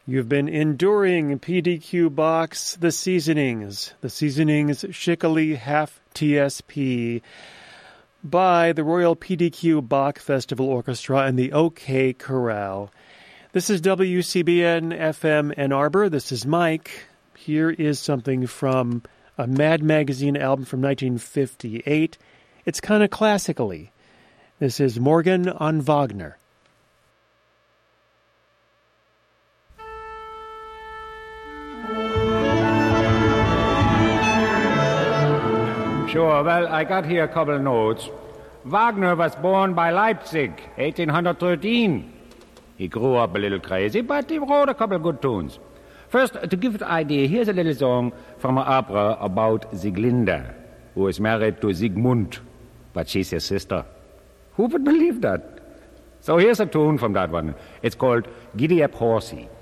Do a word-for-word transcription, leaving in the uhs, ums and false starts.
You've been enduring P D Q Bach's The Seasonings, The Seasonings Shikali Half T S P by the Royal P D Q Bach Festival Orchestra and the OK Chorale. This is W C B N F M Ann Arbor. This is Mike. Here is something from a Mad Magazine album from nineteen fifty-eight. It's kind of classically. This is Morgen on Wagner. Sure, well, I got here a couple of notes. Wagner was born by Leipzig, eighteen thirteen. He grew up a little crazy, but he wrote a couple of good tunes. First, to give you an idea, here's a little song from an opera about Sieglinde, who is married to Siegmund, but she's his sister. Who would believe that? So here's a tune from that one. It's called Giddy Up Horsey.